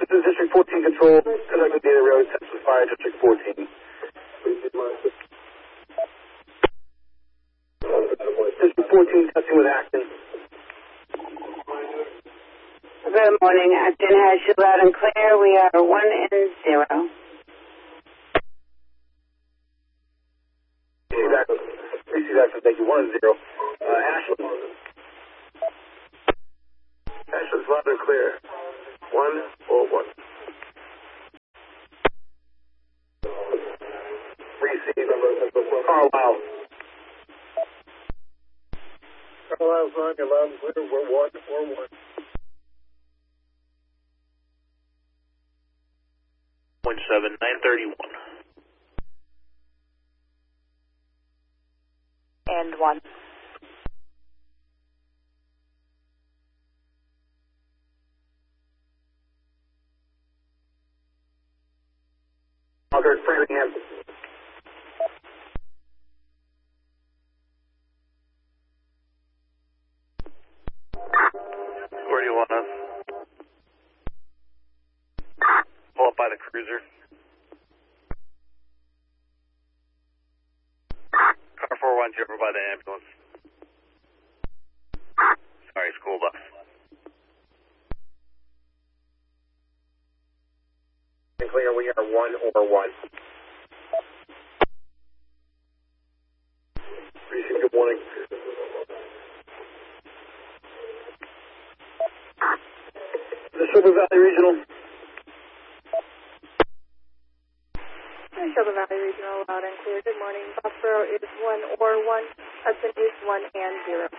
This is District 14 Control, conducting data road test with Fire District 14. District 14 testing with Acton. Good morning. Acton has you loud and clear. We are 1 and 0. Exactly. Thank you. 1 and 0. Ashland. Ashland's loud and clear. 1 or 1. Receive. Carlisle. Carlisle's on. You're loud and clear. We're 1 or 1. 931. And 1. Concord, Framingham. Where do you want us? Pull up by the cruiser. Car 410 over by the ambulance. Sorry, school bus. Clear, we are 1 or 1. Receive, good morning. The Silver Valley Regional. Silver Valley Regional, loud and clear. Good morning. Foxborough is 1 or 1. Hudson is 1 and 0.